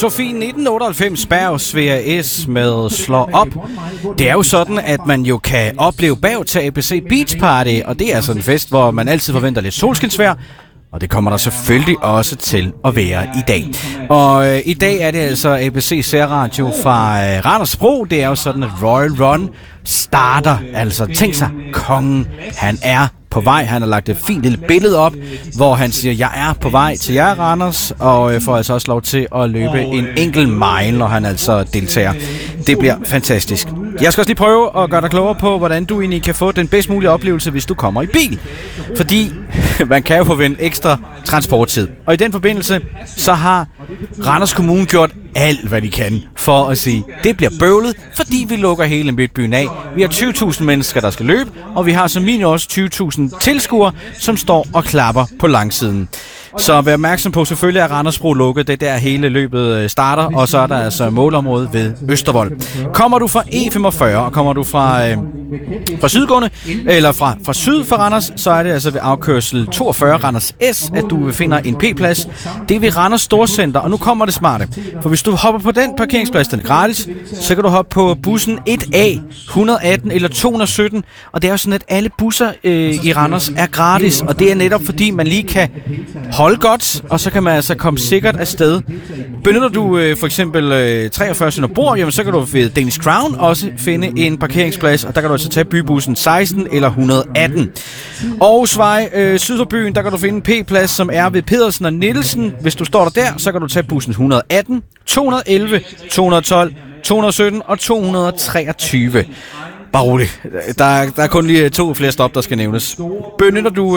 Sofie 1998 Berg Svea S med Slå Op. Det er jo sådan, at man jo kan opleve Berg til ABC Beach Party, og det er sådan en fest, hvor man altid forventer lidt solskinsvejr. Og det kommer der selvfølgelig også til at være i dag. Og i dag er det altså ABC Særradio fra Randersbro. Det er jo sådan, at Royal Run starter. Altså tænk sig, kongen, han er på vej. Han har lagt et fint lille billede op, hvor han siger, jeg er på vej til jer, Randers, og får altså også lov til at løbe en enkelt mile, når han altså deltager. Det bliver fantastisk. Jeg skal også lige prøve at gøre dig klogere på, hvordan du egentlig kan få den bedst mulige oplevelse, hvis du kommer i bil. Fordi man kan jo forvente ekstra transporttid. Og i den forbindelse, så har Randers Kommune gjort alt, hvad de kan for at sige, det bliver bøvlet, fordi vi lukker hele midtbyen af. Vi har 20.000 mennesker, der skal løbe, og vi har som minimum også 20.000 tilskuere, som står og klapper på langsiden. Så vær opmærksom på, selvfølgelig er Randersbro lukket, det der hele løbet starter, og så er der altså målområdet ved Østervold. Kommer du fra E45, og kommer du fra sydgående, eller fra syd for Randers, så er det altså ved afkørsel 42 Randers S, at du finder en P-plads. Det er ved Randers Storcenter, og nu kommer det smarte. For hvis du hopper på den parkeringsplads, den er gratis, så kan du hoppe på bussen 1A, 118 eller 217, og det er jo sådan, at alle busser i Randers er gratis, og det er netop fordi, man lige kan holde godt, og så kan man altså komme sikkert afsted. Benytter du for eksempel 43 Sønderborg, jamen så kan du ved Danish Crown også finde en parkeringsplads, og der kan du altså tage bybussen 16 eller 118. Aarhusvej syd for byen, der kan du finde en P-plads, som er ved Pedersen og Nielsen. Hvis du står der, så kan du tage bussen 118, 211, 212, 217 og 223. Bare roligt. Der er kun lige 2 flere stop, der skal nævnes. Benytter du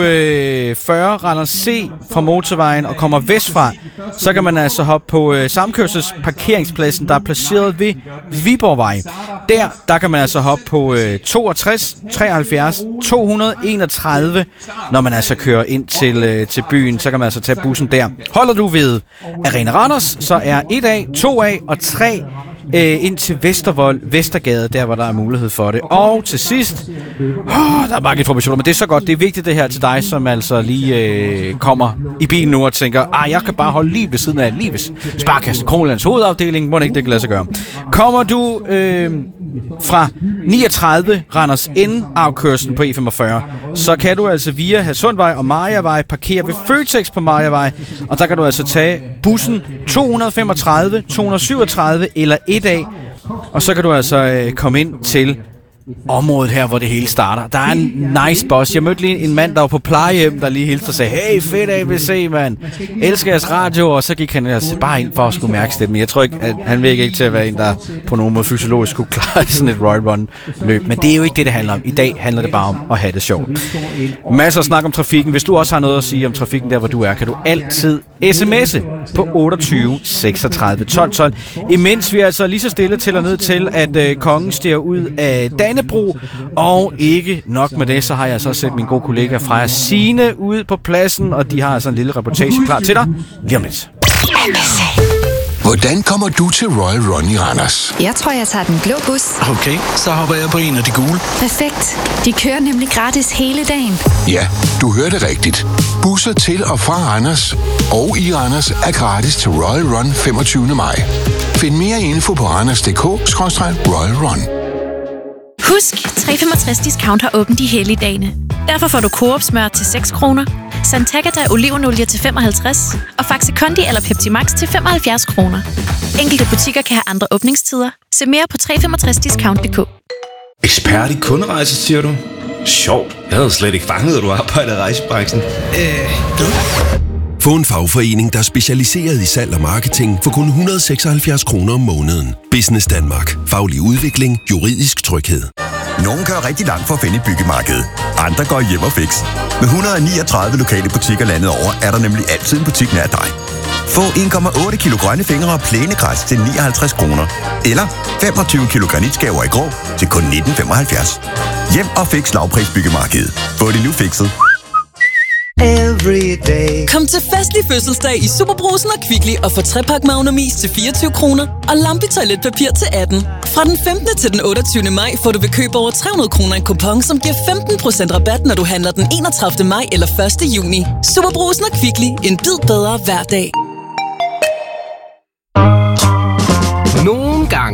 40 Randers C fra motorvejen og kommer vestfra, så kan man altså hoppe på samkørselsparkeringspladsen, der er placeret ved Viborgvej. Der kan man altså hoppe på 62, 73, 231, når man altså kører ind til byen, så kan man altså tage bussen der. Holder du ved Arena Randers, så er 1A, 2A og 3 ind til Vestervold, Vestergade, der hvor der er mulighed for det. Og til sidst, der er mange informationer, men det er så godt, det er vigtigt det her til dig, som altså lige kommer i bilen nu og tænker, jeg kan bare holde lige ved siden af Lives Sparkasse Kronlands hovedafdeling, må det ikke det kan lade sig gøre. Kommer du fra 39 Randers N-afkørslen på E45, så kan du altså via Hadsundvej og Mariavej parkere ved Føtex på Mariavej, og der kan du altså tage bussen 235, 237 eller 1A, og så kan du altså komme ind til området her, hvor det hele starter. Der er en nice boss. Jeg mødte lige en mand, der var på plejehjem, der lige hilste og sagde, hey, fedt ABC, mand. Elsker jeres radio, og så gik han altså bare ind for at skulle mærke stemmen. Jeg tror ikke, at han virker ikke til at være en, der på nogen måde fysiologisk skulle klare sådan et Royal Run løb. Men det er jo ikke det handler om. I dag handler det bare om at have det sjovt. Masser af snak om trafikken. Hvis du også har noget at sige om trafikken der, hvor du er, kan du altid sms'e på 28 36 12 12. Imens vi altså lige så stille tæller ned til, at kongen stiger ud af Dannebro. Og ikke nok med det, så har jeg så set min gode kollega Freja Signe ud på pladsen, og de har altså en lille reportage klar til dig lige om lidt. Hvordan kommer du til Royal Run i Randers? Jeg tror, jeg tager den blå bus. Okay, så hopper jeg på en af de gule. Perfekt. De kører nemlig gratis hele dagen. Ja, du hørte rigtigt. Busser til og fra Randers og i Randers er gratis til Royal Run 25. maj. Find mere info på randers.dk/Royal Run. Husk, 365 Discount har åbent de hellige dagene. Derfor får du Coop smør til 6 kroner, Santagata olivenolie til 55 og Faxe Kondi eller Pepsi Max til 75 kroner. Enkelte butikker kan have andre åbningstider. Se mere på 365discount.dk. Ekspert i kunderejser, siger du? Sjovt. Jeg havde slet ikke fanget, at du arbejder i rejsebranchen. Få en fagforening, der er specialiseret i salg og marketing for kun 176 kroner om måneden. Business Danmark. Faglig udvikling. Juridisk tryghed. Nogen kører rigtig langt for at finde et byggemarked. Andre går hjem og fix. Med 139 lokale butikker landet over, er der nemlig altid en butik nær dig. Få 1,8 kilo grønne fingre og plænegræs til 59 kroner. Eller 25 kilo granitskaver i grå til kun 19,75. Hjem og fix lavprisbyggemarkedet. Få det nu fikset. Kom til festlig fødselsdag i Superbrugsen og Kvickly og få 3-pack Magnumis til 24 kroner og Lambi toiletpapir til 18. Fra den 15. til den 28. maj får du ved køb over 300 kroner en kupon, som giver 15% rabat, når du handler den 31. maj eller 1. juni. Superbrugsen og Kvickly. En bid bedre hver dag.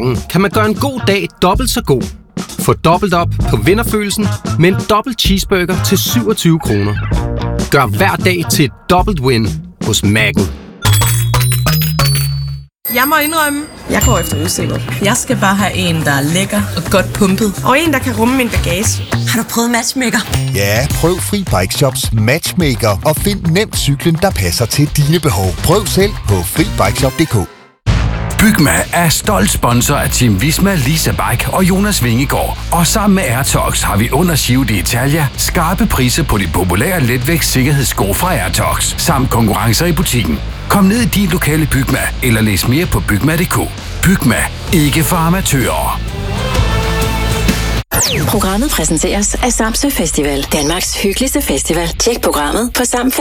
gangen kan man gøre en god dag dobbelt så god. Få dobbelt op på vinderfølelsen med en dobbelt cheeseburger til 27 kroner. Gør hver dag til et dobbelt win hos Mac'en. Jeg må indrømme, jeg går efter udstyret. Jeg skal bare have en, der er lækker og godt pumpet. Og en, der kan rumme min bagage. Har du prøvet Matchmaker? Ja, prøv Fri Bike Shops Matchmaker og find nemt cyklen, der passer til dine behov. Prøv selv på FriBikeShop.dk. Bygma er stolt sponsor af Team Visma, Lisa Bike og Jonas Vingegaard. Og sammen med Airtox har vi under Giro d'Italia skarpe priser på de populære letvægt sikkerhedssko fra Airtox, samt konkurrencer i butikken. Kom ned i din lokale Bygma, eller læs mere på bygma.dk. Bygma. Ikke for amatører. Programmet præsenteres af Samsø Festival. Danmarks hyggeligste festival. Tjek programmet på samfest.